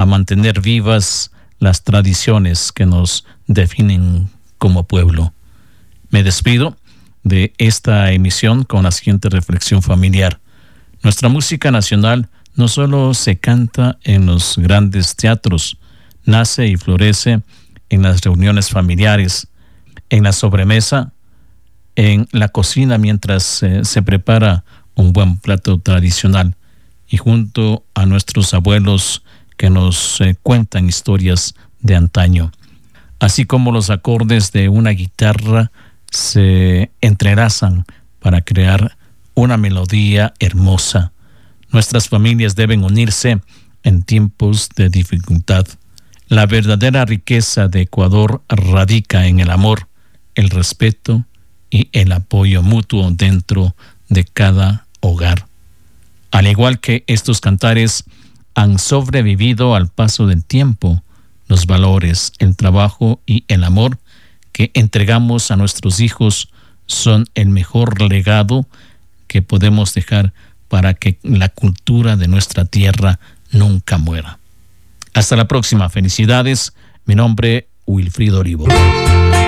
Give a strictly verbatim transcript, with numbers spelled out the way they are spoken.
mantener vivas las tradiciones que nos definen como pueblo. Me despido de esta emisión con la siguiente reflexión familiar. Nuestra música nacional no solo se canta en los grandes teatros, nace y florece en las reuniones familiares, en la sobremesa, en la cocina mientras eh, se prepara un buen plato tradicional y junto a nuestros abuelos que nos eh, cuentan historias de antaño. Así como los acordes de una guitarra se entrelazan para crear una melodía hermosa. Nuestras familias deben unirse en tiempos de dificultad. La verdadera riqueza de Ecuador radica en el amor, el respeto y el apoyo mutuo dentro de cada hogar. Al igual que estos cantares han sobrevivido al paso del tiempo, los valores, el trabajo y el amor que entregamos a nuestros hijos son el mejor legado que podemos dejar para que la cultura de nuestra tierra nunca muera. Hasta la próxima. Felicidades. Mi nombre, Wilfrido Olivo.